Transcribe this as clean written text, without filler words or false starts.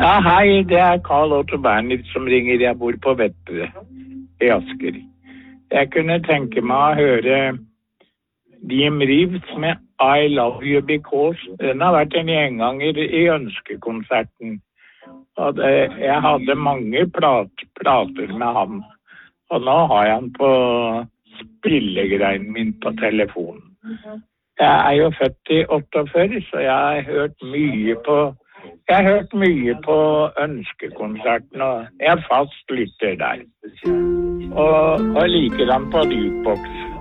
Ja, hei, det Karl Otto Bernitz som ringer. Jeg bor på Vettere i Asker. Jeg kunne tenke meg å høre Jim Reeves med I Love You Because. Den har vært en gjenganger i ønskekonserten. Og jeg hadde mange plater med ham. Og nå har jeg han på spillegreien min på telefonen. Jeg jo født i 48, så jeg har hørt mye på ønskekonserten, og jeg fast lytter der. Og liker han på jukebox.